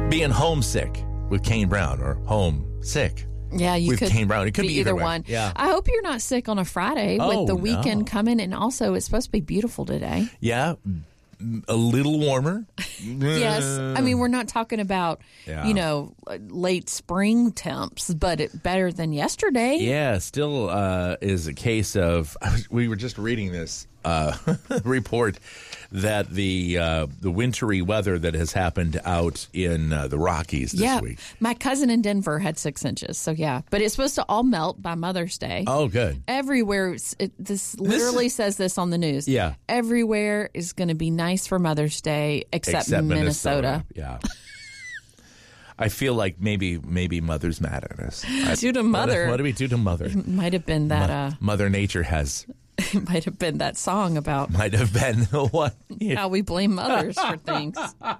being homesick with Kane Brown or homesick Yeah, you with could Kane Brown. It could be either way. one. Yeah. I hope you're not sick on a Friday with the weekend coming. And also, it's supposed to be beautiful today. Yeah. A little warmer. Yes. I mean, we're not talking about, late spring temps, but better than yesterday. Yeah, still is a case of, we were just reading this report that the wintry weather that has happened out in the Rockies this week. My cousin in Denver had 6 inches. So, yeah. But it's supposed to all melt by Mother's Day. Oh, good. Everywhere. This literally says this on the news. Yeah. Everywhere is going to be nice for Mother's Day except Minnesota. Yeah. I feel like maybe Mother's mad at us. Do to Mother. What do we do to Mother? It might have been that. Mother Nature has. It might have been that song about. Might have been what? How we blame mothers for things.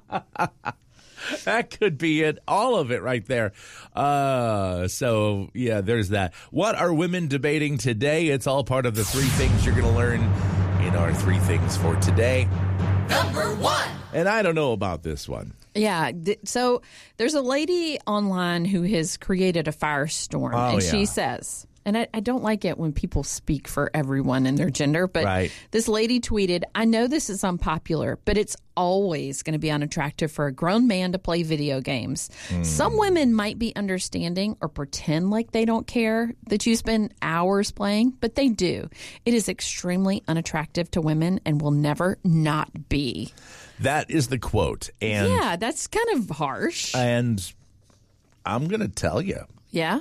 That could be it. All of it right there. So, yeah, there's that. What are women debating today? It's all part of the 3 things you're going to learn in our 3 things for today. Number 1. And I don't know about this one. Yeah. So there's a lady online who has created a firestorm. She says, and I don't like it when people speak for everyone and their gender, but this lady tweeted, I know this is unpopular, but it's always going to be unattractive for a grown man to play video games. Some women might be understanding or pretend like they don't care that you spend hours playing, but they do. It is extremely unattractive to women and will never not be. That is the quote. And yeah, that's kind of harsh. And I'm going to tell you. Yeah?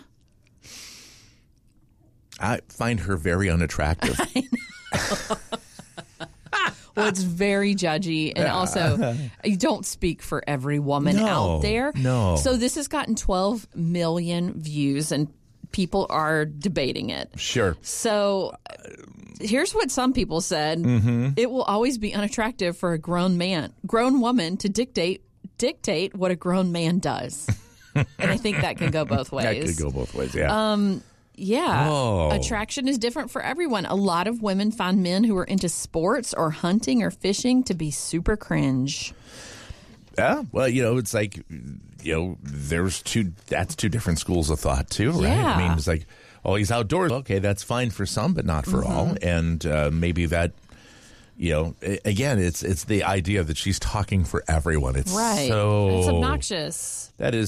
I find her very unattractive. I know. Well, it's very judgy. And also, you don't speak for every woman out there. No. So this has gotten 12 million views, and people are debating it. Sure. So here's what some people said. It will always be unattractive for a grown woman to dictate what a grown man does. And I think that can go both ways. That could go both ways, yeah. Yeah. Oh. Attraction is different for everyone. A lot of women find men who are into sports or hunting or fishing to be super cringe. Yeah. Well, it's like, that's 2 different schools of thought, too, right? Yeah. I mean, it's like, he's outdoors. Okay, that's fine for some, but not for all. And maybe that, again, it's the idea that she's talking for everyone. It's right. so... It's obnoxious. That is